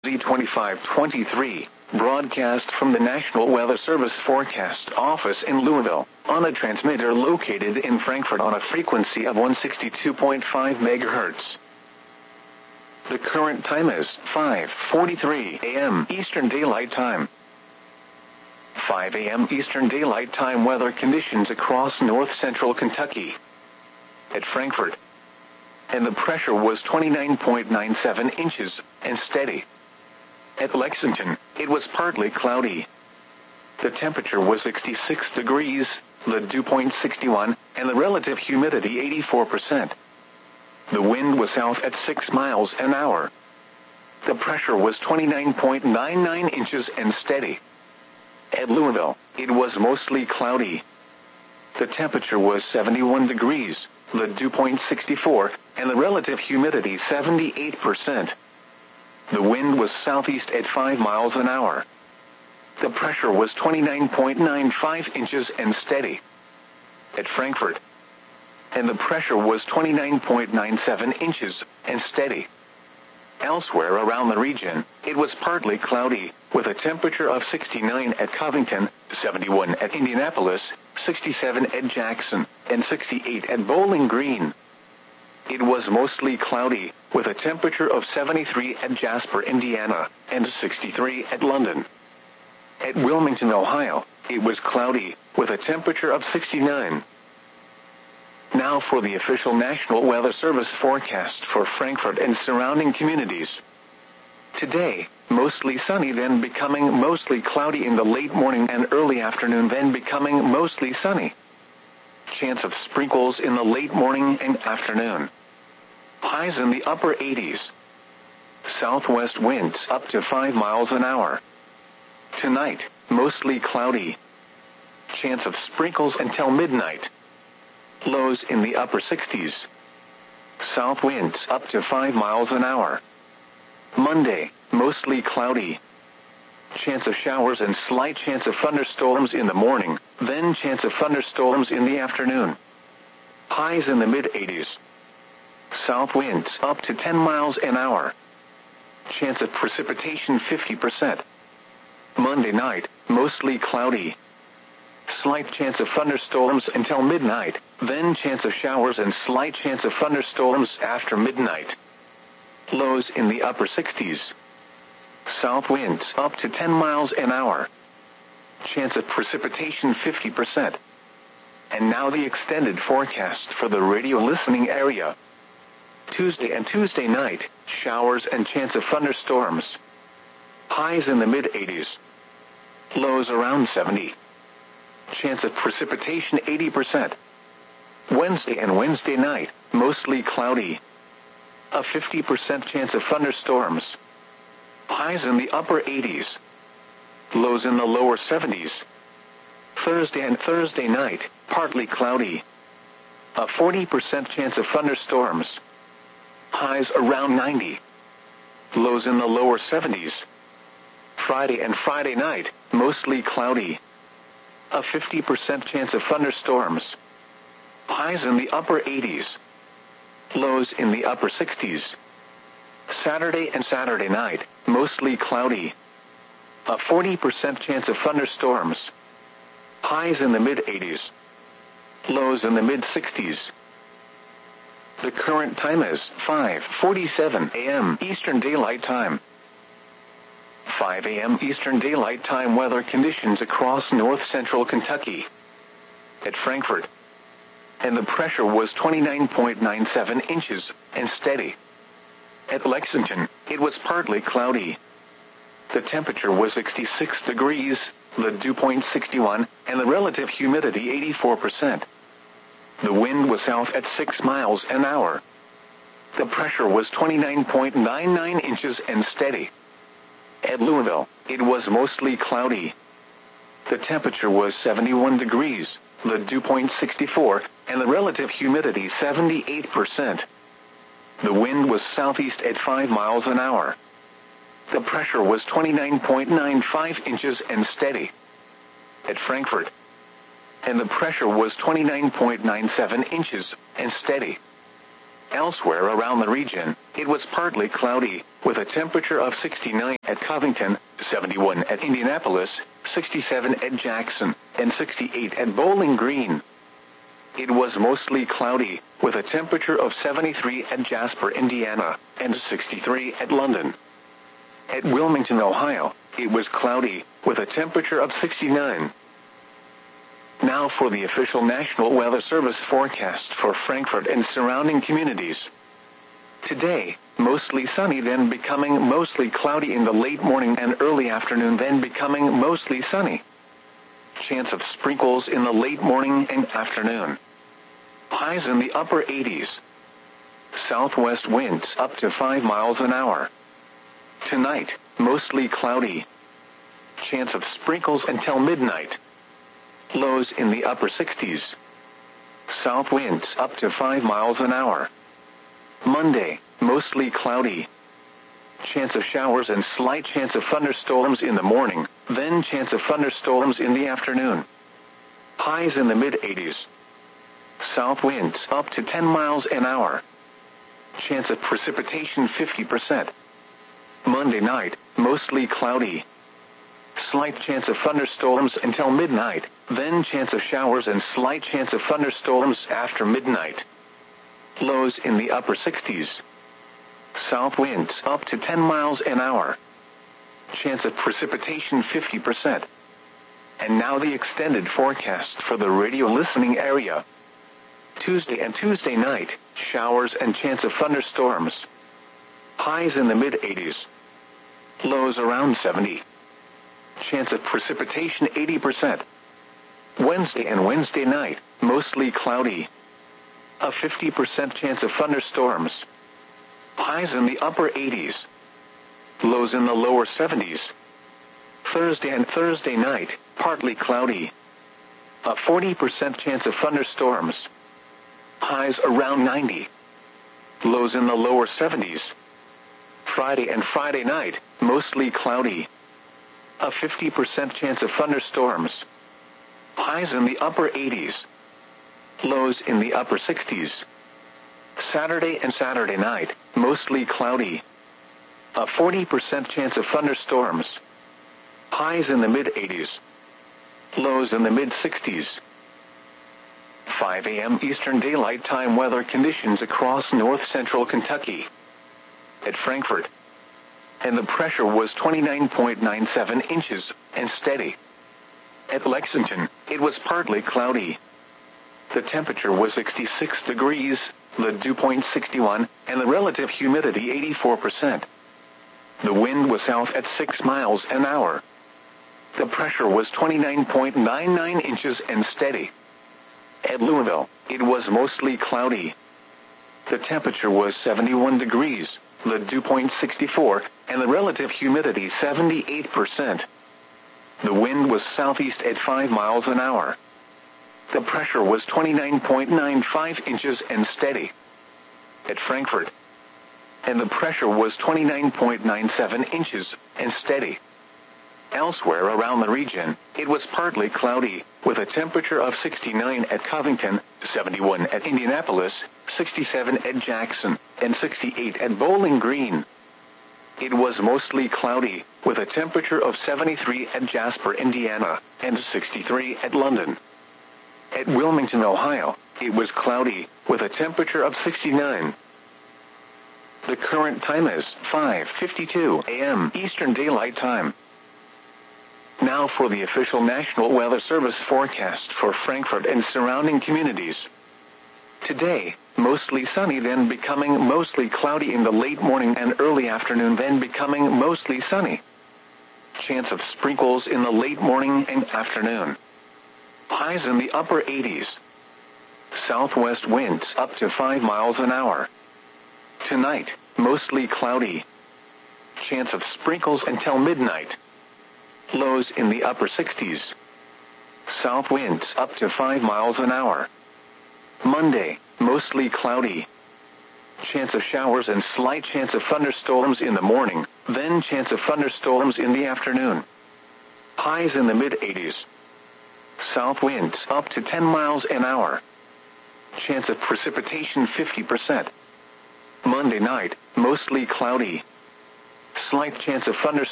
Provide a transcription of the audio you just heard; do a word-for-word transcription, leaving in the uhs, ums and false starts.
Z twenty-five twenty-three, broadcast from the National Weather Service Forecast Office in Louisville, on a transmitter located in Frankfort on a frequency of one sixty-two point five megahertz. The current time is five forty-three a m Eastern Daylight Time. five a m Eastern Daylight Time weather conditions across north-central Kentucky. At Frankfort, and the pressure was twenty-nine point nine seven inches, and steady. At Lexington, it was partly cloudy. The temperature was sixty-six degrees, the dew point sixty-one, and the relative humidity eighty-four percent. The wind was south at six miles an hour. The pressure was twenty-nine point nine nine inches and steady. At Louisville, it was mostly cloudy. The temperature was seventy-one degrees, the dew point sixty-four, and the relative humidity seventy-eight percent. The wind was southeast at five miles an hour. The pressure was twenty-nine point nine five inches and steady. At Frankfort, and the pressure was twenty-nine point nine seven inches and steady. Elsewhere around the region, it was partly cloudy, with a temperature of sixty-nine at Covington, seventy-one at Indianapolis, sixty-seven at Jackson, and sixty-eight at Bowling Green. It was mostly cloudy, with a temperature of seventy-three at Jasper, Indiana, and sixty-three at London. At Wilmington, Ohio, it was cloudy, with a temperature of sixty-nine. Now for the official National Weather Service forecast for Frankfort and surrounding communities. Today, mostly sunny, then becoming mostly cloudy in the late morning and early afternoon, then becoming mostly sunny. Chance of sprinkles in the late morning and afternoon. Highs in the upper eighties. Southwest winds up to five miles an hour. Tonight, mostly cloudy. Chance of sprinkles until midnight. Lows in the upper sixties. South winds up to five miles an hour. Monday, mostly cloudy. Chance of showers and slight chance of thunderstorms in the morning, then chance of thunderstorms in the afternoon. Highs in the mid-eighties. South winds up to ten miles an hour. Chance of precipitation fifty percent. Monday night, mostly cloudy. Slight chance of thunderstorms until midnight, then chance of showers and slight chance of thunderstorms after midnight. Lows in the upper sixties. South winds up to ten miles an hour. Chance of precipitation fifty percent. And now the extended forecast for the radio listening area. Tuesday and Tuesday night, showers and chance of thunderstorms. Highs in the mid-eighties. Lows around seventy. Chance of precipitation eighty percent. Wednesday and Wednesday night, mostly cloudy. A fifty percent chance of thunderstorms. Highs in the upper eighties. Lows in the lower seventies. Thursday and Thursday night, partly cloudy. A forty percent chance of thunderstorms. Highs around ninety. Lows in the lower seventies. Friday and Friday night, mostly cloudy. A fifty percent chance of thunderstorms. Highs in the upper eighties. Lows in the upper sixties. Saturday and Saturday night, mostly cloudy. A forty percent chance of thunderstorms. Highs in the mid-eighties. Lows in the mid-sixties. The current time is five forty-seven a m Eastern Daylight Time. five a m Eastern Daylight Time weather conditions across north-central Kentucky. At Frankfort, and the pressure was twenty-nine point nine seven inches, and steady. At Lexington, it was partly cloudy. The temperature was sixty-six degrees, the dew point sixty-one, and the relative humidity eighty-four percent. The wind was south at six miles an hour. The pressure was twenty-nine point nine nine inches and steady. At Louisville, it was mostly cloudy. The temperature was seventy-one degrees, the dew point sixty-four, and the relative humidity seventy-eight percent. The wind was southeast at five miles an hour. The pressure was twenty-nine point nine five inches and steady. At Frankfort, and the pressure was twenty-nine point nine seven inches and steady. Elsewhere around the region, it was partly cloudy, with a temperature of sixty-nine at Covington, seventy-one at Indianapolis, sixty-seven at Jackson, and sixty-eight at Bowling Green. It was mostly cloudy, with a temperature of seventy-three at Jasper, Indiana, and sixty-three at London. At Wilmington, Ohio, it was cloudy, with a temperature of sixty-nine. Now for the official National Weather Service forecast for Frankfort and surrounding communities. Today, mostly sunny, then becoming mostly cloudy in the late morning and early afternoon, then becoming mostly sunny. Chance of sprinkles in the late morning and afternoon. Highs in the upper eighties. Southwest winds up to five miles an hour. Tonight, mostly cloudy. Chance of sprinkles until midnight. Lows in the upper sixties. South winds up to five miles an hour. Monday, mostly cloudy. Chance of showers and slight chance of thunderstorms in the morning, then chance of thunderstorms in the afternoon. Highs in the mid-eighties. South winds up to ten miles an hour. Chance of precipitation fifty percent. Monday night, mostly cloudy. Slight chance of thunderstorms until midnight, then chance of showers and slight chance of thunderstorms after midnight. Lows in the upper sixties. South winds up to ten miles an hour. Chance of precipitation fifty percent. And now the extended forecast for the radio listening area. Tuesday and Tuesday night, showers and chance of thunderstorms. Highs in the mid-eighties. Lows around seventy. Chance of precipitation eighty percent. Wednesday and Wednesday night, mostly cloudy. A fifty percent chance of thunderstorms. Highs in the upper eighties. Lows in the lower seventies. Thursday and Thursday night, partly cloudy. A forty percent chance of thunderstorms. Highs around ninety. Lows in the lower seventies. Friday and Friday night, mostly cloudy. A fifty percent chance of thunderstorms. Highs in the upper eighties. Lows in the upper sixties. Saturday and Saturday night, mostly cloudy. A forty percent chance of thunderstorms. Highs in the mid-eighties. Lows in the mid-sixties. five a.m. Eastern Daylight Time weather conditions across north-central Kentucky. At Frankfort. And the pressure was twenty-nine point nine seven inches, and steady. At Lexington, it was partly cloudy. The temperature was sixty-six degrees, the dew point sixty-one, and the relative humidity eighty-four percent. The wind was south at six miles an hour. The pressure was twenty-nine point nine nine inches and steady. At Louisville, it was mostly cloudy. The temperature was seventy-one degrees, the dew point sixty-four, and the relative humidity seventy-eight percent. The wind was southeast at five miles an hour. The pressure was twenty-nine point nine five inches and steady. At Frankfort. And the pressure was twenty-nine point nine seven inches and steady. Elsewhere around the region, it was partly cloudy, with a temperature of sixty-nine at Covington, seventy-one at Indianapolis, sixty-seven at Jackson, and sixty-eight at Bowling Green. It was mostly cloudy, with a temperature of seventy-three at Jasper, Indiana, and sixty-three at London. At Wilmington, Ohio, it was cloudy, with a temperature of sixty-nine. The current time is five fifty-two a.m. Eastern Daylight Time. Now for the official National Weather Service forecast for Frankfort and surrounding communities. Today, mostly sunny, then becoming mostly cloudy in the late morning and early afternoon, then becoming mostly sunny. Chance of sprinkles in the late morning and afternoon. Highs in the upper eighties. Southwest winds up to five miles an hour. Tonight, mostly cloudy. Chance of sprinkles until midnight. Lows in the upper sixties. South winds up to five miles an hour. Monday, mostly cloudy. Chance of showers and slight chance of thunderstorms in the morning, then chance of thunderstorms in the afternoon. Highs in the mid-eighties. South winds up to ten miles an hour. Chance of precipitation fifty percent. Monday night, mostly cloudy. Slight chance of thunderstorms.